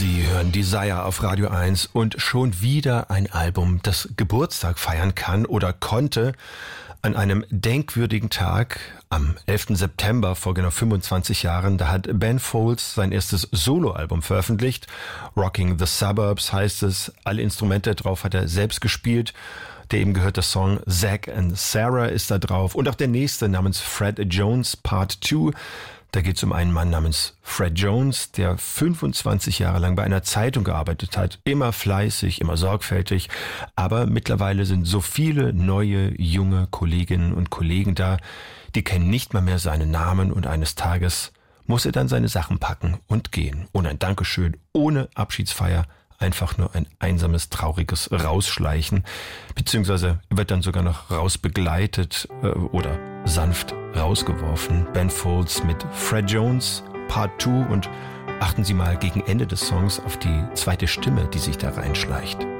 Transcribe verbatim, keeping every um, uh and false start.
Sie hören Desire auf Radio eins und schon wieder ein Album, das Geburtstag feiern kann oder konnte. An einem denkwürdigen Tag, am elften September vor genau fünfundzwanzig Jahren, da hat Ben Folds sein erstes Soloalbum veröffentlicht. Rocking the Suburbs heißt es. Alle Instrumente drauf hat er selbst gespielt. Der eben gehörte Song Zack and Sarah ist da drauf. Und auch der nächste namens Fred Jones Part zwei. Da geht es um einen Mann namens Fred Jones, der fünfundzwanzig Jahre lang bei einer Zeitung gearbeitet hat. Immer fleißig, immer sorgfältig. Aber mittlerweile sind so viele neue, junge Kolleginnen und Kollegen da, die kennen nicht mal mehr seinen Namen. Und eines Tages muss er dann seine Sachen packen und gehen. Ohne ein Dankeschön, ohne Abschiedsfeier. Einfach nur ein einsames, trauriges Rausschleichen. Beziehungsweise wird dann sogar noch rausbegleitet äh, oder sanft rausgeworfen. Ben Folds mit Fred Jones, Part zwei. Und achten Sie mal gegen Ende des Songs auf die zweite Stimme, die sich da reinschleicht.